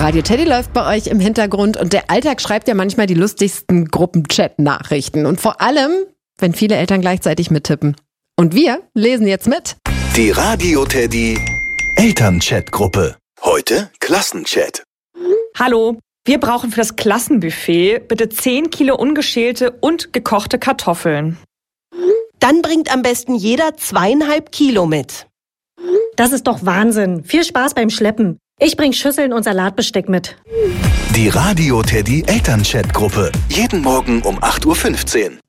Radio Teddy läuft bei euch im Hintergrund und der Alltag schreibt ja manchmal die lustigsten Gruppenchat-Nachrichten. Und vor allem, wenn viele Eltern gleichzeitig mittippen. Und wir lesen jetzt mit. Die Radio Teddy Elternchat-Gruppe. Heute Klassenchat. Hallo, wir brauchen für das Klassenbuffet bitte 10 Kilo ungeschälte und gekochte Kartoffeln. Dann bringt am besten jeder 2,5 Kilo mit. Das ist doch Wahnsinn. Viel Spaß beim Schleppen. Ich bring Schüsseln und Salatbesteck mit. Die Radio Teddy Elternchat-Gruppe. Jeden Morgen um 8:15 Uhr.